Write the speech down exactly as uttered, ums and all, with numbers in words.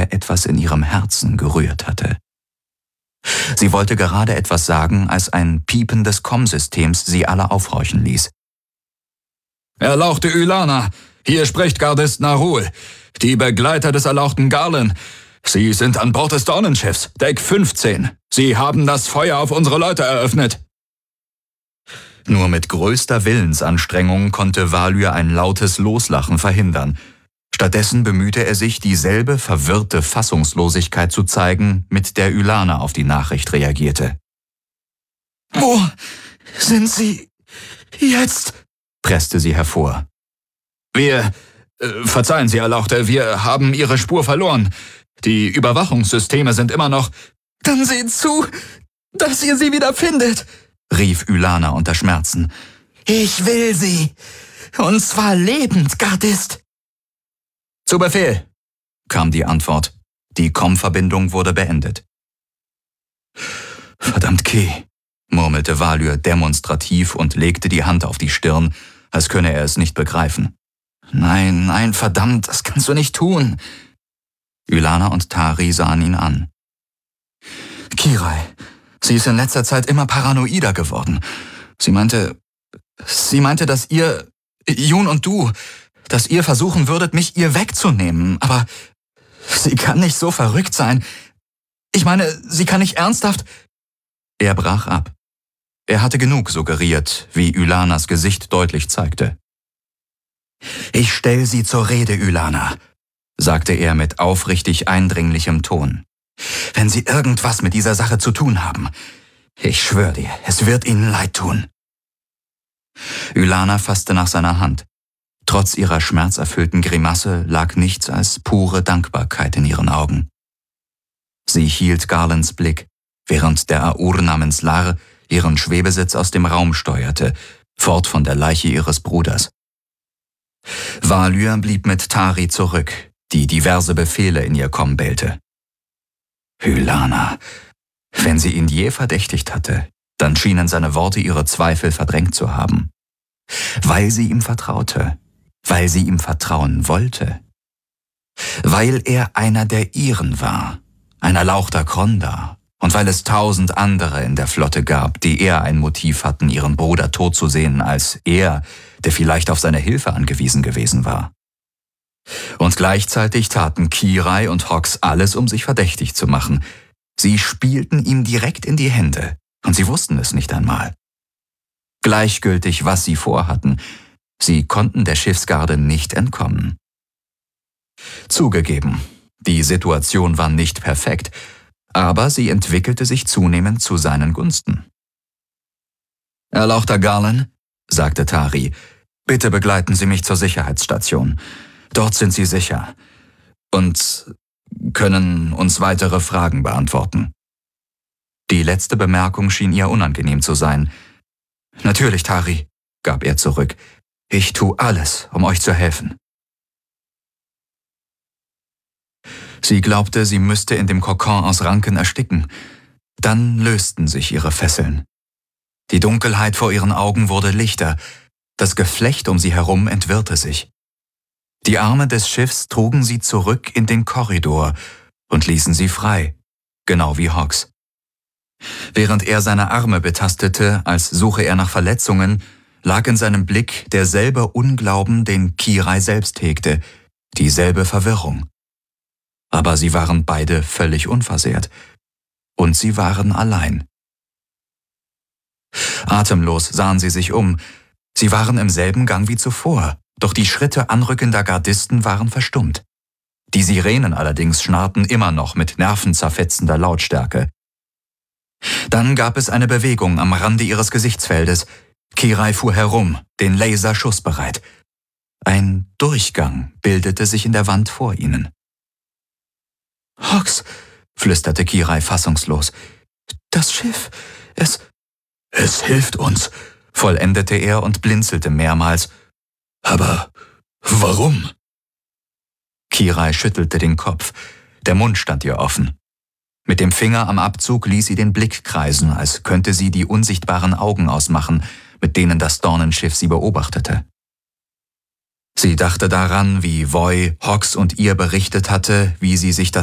er etwas in ihrem Herzen gerührt hatte. Sie wollte gerade etwas sagen, als ein Piepen des Komm-Systems sie alle aufhorchen ließ. »Erlauchte Ylana, hier spricht Gardist Narul, die Begleiter des erlauchten Garlen. Sie sind an Bord des Dornenschiffs, Deck fünfzehn. Sie haben das Feuer auf unsere Leute eröffnet.« Nur mit größter Willensanstrengung konnte Valyr ein lautes Loslachen verhindern. Stattdessen bemühte er sich, dieselbe verwirrte Fassungslosigkeit zu zeigen, mit der Ylana auf die Nachricht reagierte. »Wo sind Sie jetzt?« presste sie hervor. »Wir, äh, verzeihen Sie, Erlauchte, wir haben Ihre Spur verloren. Die Überwachungssysteme sind immer noch...« »Dann seht zu, dass ihr sie wieder findet«, rief Ylana unter Schmerzen. »Ich will sie, und zwar lebend, Gardist.« »Zu Befehl«, kam die Antwort. Die Komm-Verbindung wurde beendet. »Verdammt Keh«, murmelte Valyr demonstrativ und legte die Hand auf die Stirn, als könne er es nicht begreifen. »Nein, nein, verdammt, das kannst du nicht tun.« Ylana und Tari sahen ihn an. »Kirai, sie ist in letzter Zeit immer paranoider geworden. Sie meinte, sie meinte, dass ihr, Jun und du, dass ihr versuchen würdet, mich ihr wegzunehmen, aber sie kann nicht so verrückt sein. Ich meine, sie kann nicht ernsthaft...« Er brach ab. Er hatte genug suggeriert, wie Ylanas Gesicht deutlich zeigte. »Ich stell sie zur Rede, Ylana«, sagte er mit aufrichtig eindringlichem Ton. »Wenn Sie irgendwas mit dieser Sache zu tun haben, ich schwöre dir, es wird Ihnen leid tun.« Ylana fasste nach seiner Hand. Trotz ihrer schmerzerfüllten Grimasse lag nichts als pure Dankbarkeit in ihren Augen. Sie hielt Garlands Blick, während der Aur namens Lar ihren Schwebesitz aus dem Raum steuerte, fort von der Leiche ihres Bruders. Valyr blieb mit Tari zurück, die diverse Befehle in ihr Komm bellte. Ylana, wenn sie ihn je verdächtigt hatte, dann schienen seine Worte ihre Zweifel verdrängt zu haben. Weil sie ihm vertraute, weil sie ihm vertrauen wollte. Weil er einer der ihren war, ein erlauchter Kronda, und weil es tausend andere in der Flotte gab, die eher ein Motiv hatten, ihren Bruder tot zu sehen, als er, der vielleicht auf seine Hilfe angewiesen gewesen war. Und gleichzeitig taten Kirai und Hox alles, um sich verdächtig zu machen. Sie spielten ihm direkt in die Hände, und sie wussten es nicht einmal. Gleichgültig, was sie vorhatten, sie konnten der Schiffsgarde nicht entkommen. Zugegeben, die Situation war nicht perfekt, aber sie entwickelte sich zunehmend zu seinen Gunsten. »Erlauchter Garlan«, sagte Tari, »bitte begleiten Sie mich zur Sicherheitsstation. Dort sind Sie sicher und können uns weitere Fragen beantworten.« Die letzte Bemerkung schien ihr unangenehm zu sein. »Natürlich, Tari«, gab er zurück. »Ich tu alles, um euch zu helfen.« Sie glaubte, sie müsste in dem Kokon aus Ranken ersticken. Dann lösten sich ihre Fesseln. Die Dunkelheit vor ihren Augen wurde lichter. Das Geflecht um sie herum entwirrte sich. Die Arme des Schiffs trugen sie zurück in den Korridor und ließen sie frei, genau wie Hox. Während er seine Arme betastete, als suche er nach Verletzungen, lag in seinem Blick derselbe Unglauben, den Kirai selbst hegte, dieselbe Verwirrung. Aber sie waren beide völlig unversehrt. Und sie waren allein. Atemlos sahen sie sich um. Sie waren im selben Gang wie zuvor, doch die Schritte anrückender Gardisten waren verstummt. Die Sirenen allerdings schnarrten immer noch mit nervenzerfetzender Lautstärke. Dann gab es eine Bewegung am Rande ihres Gesichtsfeldes. Kirai fuhr herum, den Laser schussbereit. Ein Durchgang bildete sich in der Wand vor ihnen. »Hox«, flüsterte Kirai fassungslos, »das Schiff, es...« »Es hilft uns«, vollendete er und blinzelte mehrmals. »Aber warum?« Kirai schüttelte den Kopf. Der Mund stand ihr offen. Mit dem Finger am Abzug ließ sie den Blick kreisen, als könnte sie die unsichtbaren Augen ausmachen, mit denen das Dornenschiff sie beobachtete. Sie dachte daran, wie Voi Hox und ihr berichtet hatte, wie sie sich das